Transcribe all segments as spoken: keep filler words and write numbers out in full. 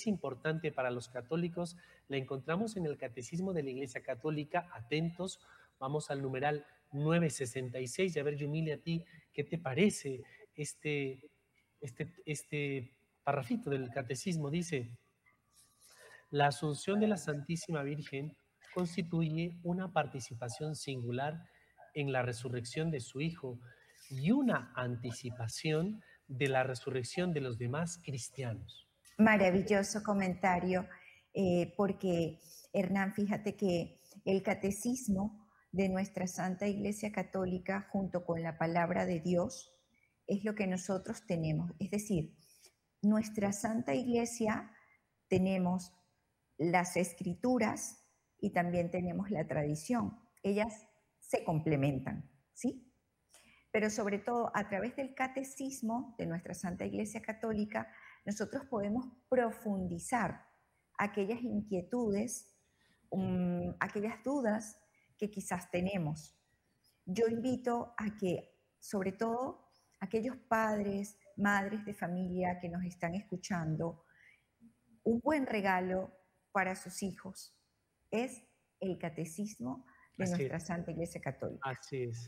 es importante para los católicos, la encontramos en el Catecismo de la Iglesia Católica. Atentos, vamos al numeral novecientos sesenta y seis, y a ver, Yumili, a ti, ¿qué te parece este, este, este parrafito del Catecismo? Dice: la asunción de la Santísima Virgen constituye una participación singular en la resurrección de su Hijo y una anticipación de la resurrección de los demás cristianos. Maravilloso comentario, eh, porque Hernán, fíjate que el catecismo de nuestra Santa Iglesia Católica, junto con la palabra de Dios, es lo que nosotros tenemos. Es decir, nuestra Santa Iglesia tenemos las escrituras y también tenemos la tradición. Ellas se complementan, ¿sí? Pero sobre todo a través del catecismo de nuestra Santa Iglesia Católica, nosotros podemos profundizar aquellas inquietudes, um, aquellas dudas que quizás tenemos. Yo invito a que, sobre todo, aquellos padres, madres de familia que nos están escuchando, un buen regalo para sus hijos es el catecismo de Así nuestra es. Santa Iglesia Católica. Así es.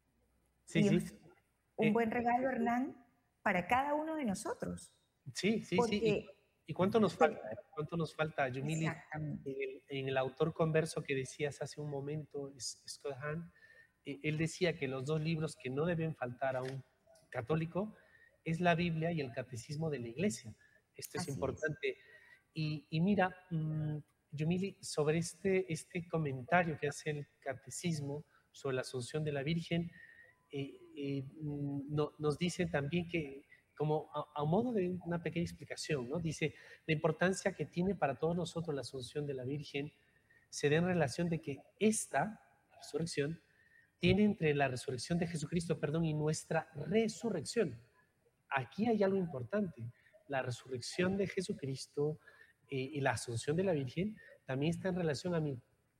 Sí, y sí. es un Eh, buen regalo, Hernán, para cada uno de nosotros. Sí, sí, Porque, sí. ¿Y, y cuánto nos falta? eh? ¿Cuánto nos falta, Yumili? Exactamente. En el, en el autor converso que decías hace un momento, Scott Hahn, eh, él decía que los dos libros que no deben faltar a un católico es la Biblia y el Catecismo de la Iglesia. Esto es Así importante. Es. Y, y mira, mmm, Yumili, sobre este, este comentario que hace el Catecismo sobre la Asunción de la Virgen, eh, eh, no, nos dice también que, como a, a, modo de una pequeña explicación, ¿no? Dice, la importancia que tiene para todos nosotros la Asunción de la Virgen se da en relación de que esta resurrección tiene entre la resurrección de Jesucristo, perdón, y nuestra resurrección. Aquí hay algo importante. La resurrección de Jesucristo eh, y la Asunción de la Virgen también está en relación a mi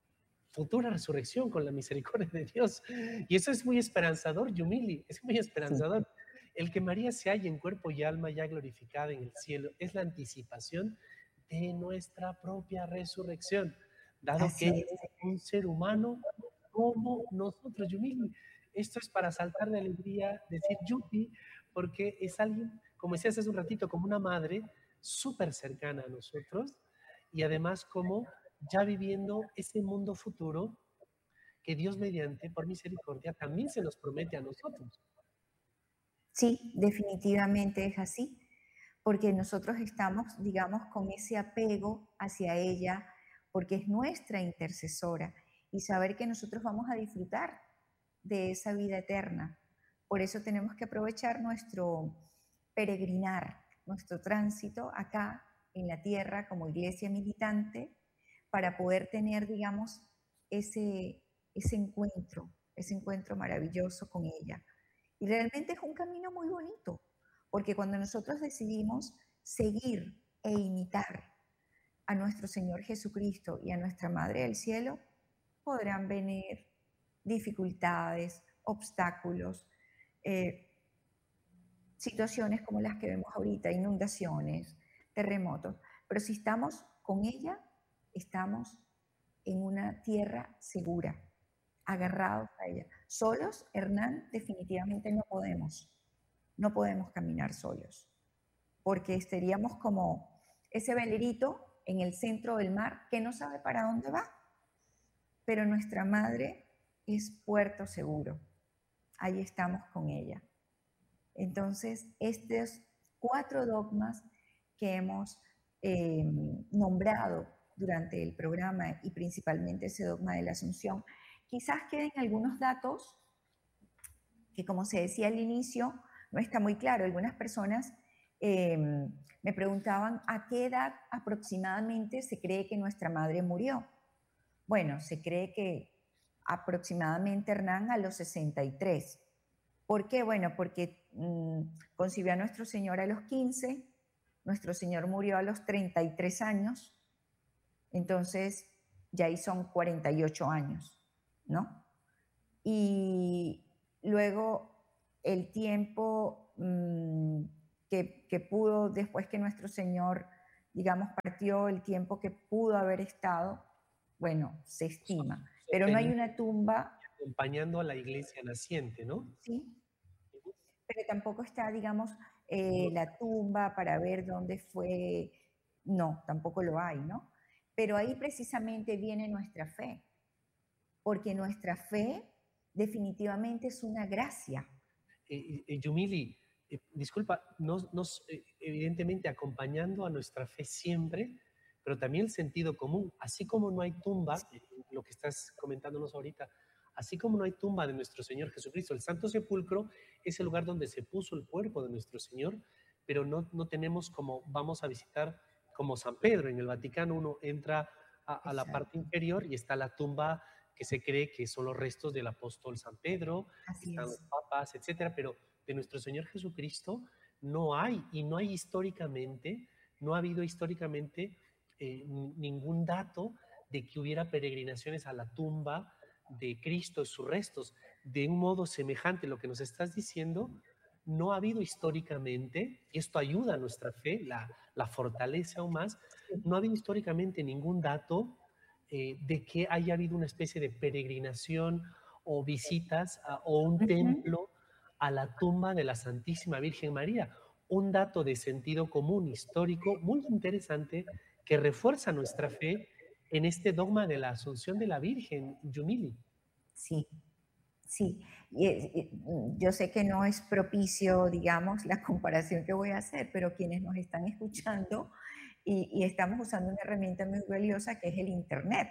futura resurrección con la misericordia de Dios. Y eso es muy esperanzador, Yumili, es muy esperanzador. Sí. El que María se halle en cuerpo y alma ya glorificada en el cielo es la anticipación de nuestra propia resurrección, dado Así que es un ser humano como nosotros, Yumili. Esto es para saltar de alegría, decir yupi, porque es alguien, como decías hace un ratito, como una madre súper cercana a nosotros, y además como ya viviendo ese mundo futuro que Dios mediante, por misericordia, también se nos promete a nosotros. Sí, definitivamente es así, porque nosotros estamos, digamos, con ese apego hacia ella, porque es nuestra intercesora, y saber que nosotros vamos a disfrutar de esa vida eterna. Por eso tenemos que aprovechar nuestro peregrinar, nuestro tránsito acá en la tierra como iglesia militante, para poder tener, digamos, ese, ese encuentro, ese encuentro maravilloso con ella. Y realmente es un camino muy bonito, porque cuando nosotros decidimos seguir e imitar a nuestro Señor Jesucristo y a nuestra Madre del Cielo, podrán venir dificultades, obstáculos, eh, situaciones como las que vemos ahorita, inundaciones, terremotos. Pero si estamos con ella, estamos en una tierra segura, agarrados a ella. Solos, Hernán, definitivamente no podemos. No podemos caminar solos, porque estaríamos como ese velerito en el centro del mar que no sabe para dónde va. Pero nuestra madre es puerto seguro. Ahí estamos con ella. Entonces, estos cuatro dogmas que hemos eh, nombrado durante el programa, y principalmente ese dogma de la Asunción, quizás queden algunos datos que, como se decía al inicio, no está muy claro. Algunas personas eh, me preguntaban a qué edad aproximadamente se cree que nuestra madre murió. Bueno, se cree que aproximadamente, Hernán, a los sesenta y tres. ¿Por qué? Bueno, porque mmm, concibió a nuestro Señor a los quince, nuestro Señor murió a los treinta y tres años, entonces ya ahí son cuarenta y ocho años, ¿no? Y luego el tiempo mmm, que, que pudo, después que nuestro Señor digamos, partió el tiempo que pudo haber estado, bueno, se So- estima, pero no hay Sosteniendo, una tumba, acompañando a la iglesia naciente, ¿no? ¿sí? Ujú. Pero tampoco está, digamos, eh, No, la tumba para ver dónde fue, no, tampoco lo hay, ¿no? Pero ahí precisamente viene nuestra fe, porque nuestra fe definitivamente es una gracia. eh, eh, Yumili, eh, disculpa, nos, nos, eh, evidentemente acompañando a nuestra fe siempre, pero también el sentido común, así como no hay tumba, eh, lo que estás comentándonos ahorita, así como no hay tumba de nuestro Señor Jesucristo, el Santo Sepulcro es el lugar donde se puso el cuerpo de nuestro Señor, pero no, no tenemos como vamos a visitar como San Pedro en el Vaticano, uno entra a, a la parte Exacto, inferior y está la tumba que se cree que son los restos del apóstol San Pedro, así están los es. papas, etcétera, pero de nuestro Señor Jesucristo no hay, y no hay históricamente, no ha habido históricamente eh, ningún dato de que hubiera peregrinaciones a la tumba de Cristo y sus restos. De un modo semejante, lo que nos estás diciendo, no ha habido históricamente, y esto ayuda a nuestra fe, la, la fortalece aún más, no ha habido históricamente ningún dato eh, de que haya habido una especie de peregrinación o visitas a, o un Ujú, templo a la tumba de la Santísima Virgen María. Un dato de sentido común histórico muy interesante que refuerza nuestra fe en este dogma de la Asunción de la Virgen, Yumili. sí, sí. Y, es- y, mm, yo sé que no es propicio, digamos, la comparación que voy a hacer, pero quienes nos están escuchando y, y estamos usando una herramienta muy valiosa que es el Internet.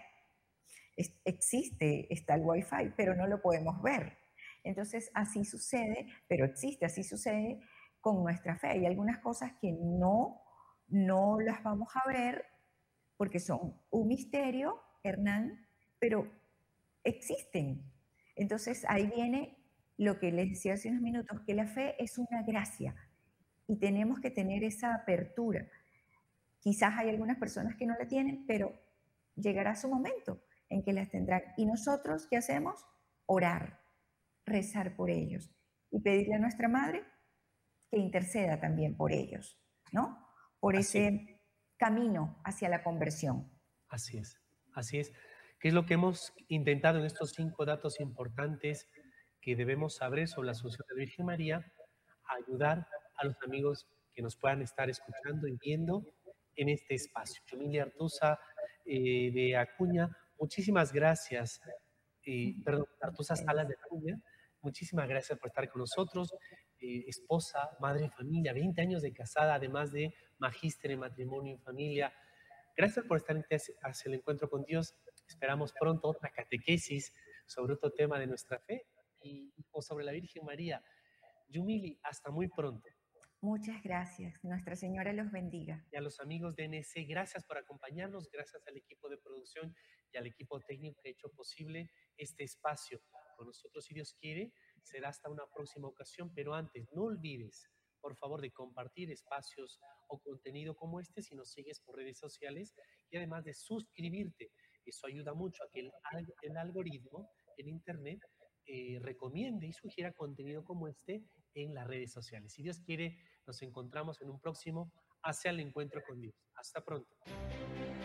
Es- existe, está el Wi-Fi, pero no lo podemos ver. Entonces, así sucede, pero existe, así sucede con nuestra fe. Hay algunas cosas que no, no las vamos a ver porque son un misterio, Hernán, pero existen. Entonces, ahí viene lo que les decía hace unos minutos, que la fe es una gracia y tenemos que tener esa apertura. Quizás hay algunas personas que no la tienen, pero llegará su momento en que las tendrán. ¿Y nosotros qué hacemos? Orar, rezar por ellos y pedirle a nuestra Madre que interceda también por ellos, ¿no? Por Así es, ese camino hacia la conversión. así es, así es. ¿Qué es lo que hemos intentado en estos cinco datos importantes que debemos saber sobre la Asunción de la Virgen María? Ayudar a los amigos que nos puedan estar escuchando y viendo en este espacio. Yumili Artusa eh, de Acuña, muchísimas gracias. Eh, perdón, Artusa Salas de Acuña, muchísimas gracias por estar con nosotros. Eh, esposa, madre de familia, veinte años de casada, además de magíster en matrimonio y familia. Gracias por estar en hacia el encuentro con Dios. Esperamos pronto otra catequesis sobre otro tema de nuestra fe y, o sobre la Virgen María. Yumili, hasta muy pronto. Muchas gracias. Nuestra Señora los bendiga. Y a los amigos de N S, gracias por acompañarnos, gracias al equipo de producción y al equipo técnico que ha hecho posible este espacio. Con nosotros, si Dios quiere, será hasta una próxima ocasión, pero antes, no olvides, por favor, de compartir espacios o contenido como este si nos sigues por redes sociales y además de suscribirte. Eso ayuda mucho a que el, el algoritmo en Internet eh, recomiende y sugiera contenido como este en las redes sociales. Si Dios quiere, nos encontramos en un próximo hacia el encuentro con Dios. Hasta pronto.